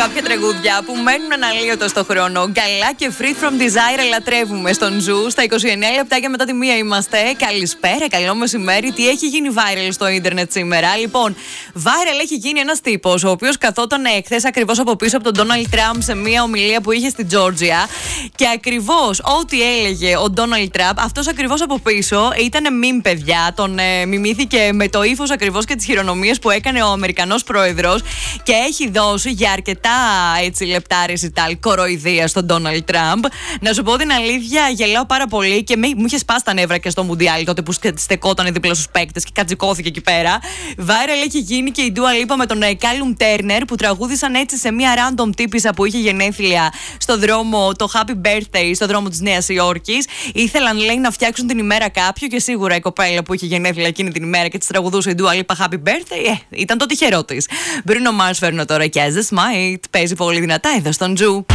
κάποια τραγούδια που μένουν αναλύωτο στο χρόνο. Γκαλά και Free From Desire λατρεύουμε στον Ζου. Στα 29 λεπτάκια μετά τη μία είμαστε. Καλησπέρα, καλό μεσημέρι. Τι έχει γίνει viral στο ίντερνετ σήμερα? Λοιπόν, viral έχει γίνει ένας τύπος ο οποίος καθόταν εχθές ακριβώς από πίσω από τον Donald Trump σε μία ομιλία που είχε στην Τζόρτζια. Και ακριβώς ό,τι έλεγε ο Donald Trump, αυτός ακριβώς από πίσω ήταν meme, παιδιά. Τον μιμήθηκε με το ύφος ακριβώς και τις χειρονομίες που έκανε ο Αμερικανός πρόεδρος. Και έχει δώσει για αρκετά λεπτά ρεσιτάλ κοροϊδία στον Donald Trump. Να σου πω την αλήθεια, γελάω πάρα πολύ και μου είχε σπάσει τα νεύρα και στο Μουντιάλ τότε που στεκόταν δίπλα στους παίκτες και κατσικώθηκε εκεί πέρα. Viral έχει γίνει και η Dua Lipa με τον Callum Turner που τραγούδησαν έτσι σε μια random τύπισσα που είχε γενέθλια στο δρόμο, το Happy Birthday στο δρόμο της Νέας Υόρκης. Ήθελαν, λέει, να φτιάξουν την ημέρα κάποιου και σίγουρα η κοπέλα που είχε γενέθλια εκείνη την ημέρα και της τραγουδούσε η Dua Lipa Happy Birthday, ήταν το τυχερό της. Bruno Mars φέρνω τώρα και As a Smite. Παίζει πολύ δυνατά εδώ στον Ζου.